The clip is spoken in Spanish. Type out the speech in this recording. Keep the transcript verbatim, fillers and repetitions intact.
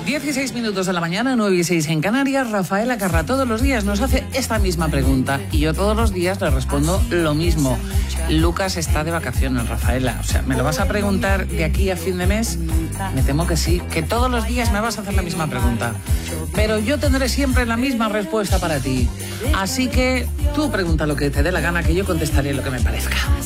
dieciséis minutos de la mañana, nueve y seis en Canarias. Rafaela Carrà todos los días nos hace esta misma pregunta y yo todos los días le respondo lo mismo. Lucas está de vacaciones, Rafaela. O sea, ¿me lo vas a preguntar de aquí a fin de mes? Me temo que sí, que todos los días me vas a hacer la misma pregunta. Pero yo tendré siempre la misma respuesta para ti. Así que tú pregunta lo que te dé la gana, que yo contestaré lo que me parezca.